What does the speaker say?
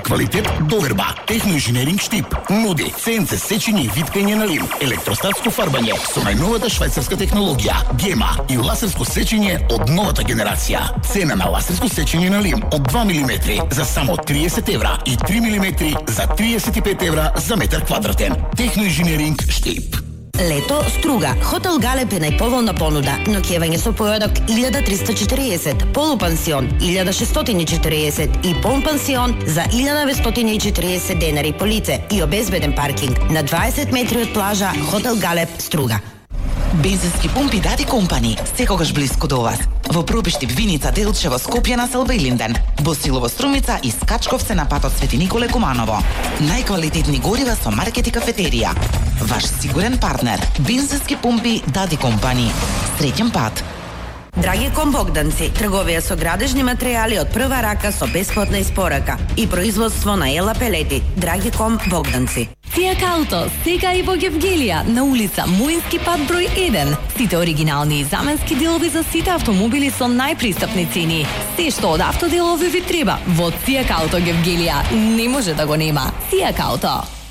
Квалитет доверба. Техноинженеринг Штип нуди CNC сечење и виткање на лим, електростатско фарбање со најновата швајцарска технологија, гема и лазерско сечење од новата генерација. Цена на лазерско сечење на лим од 2 мм за само 30 евра и 3 мм за 35 евра за метар квадратен. Техноинженеринг Штип. Лето Струга. Хотел Галеп е најповолна понуда. Ноќевање со појадок 1340, полупансион 1640 и полупансион за 1940 денари по лице и обезбеден паркинг на 20 метри од плажа. Хотел Галеп Струга. Бензински пумпи Дади Компани, секогаш блиску до вас. Во Пробиштип, Виница, Делчево, Скопје, Населба и Линден. Босилово, Струмица и Скачковце на патот Свети Николе Куманово. Најквалитетни горива со маркет и кафетерија. Ваш сигурен партнер. Бензински пумпи Дади Компани. Среќен пат. Драгиком Богданци, трговија со градежни материјали од прва рака со бесплатна испорака и производство на ела пелети. Драгиком Богданци. Цијак Ауто, сега и во Гевгелија, на улица Муински пат број 1. Сите оригинални и заменски делови за сите автомобили со најпристапни цени. Се што од автоделови ви треба, во Цијак Ауто Гевгелија не може да го нема. Цијак Ауто.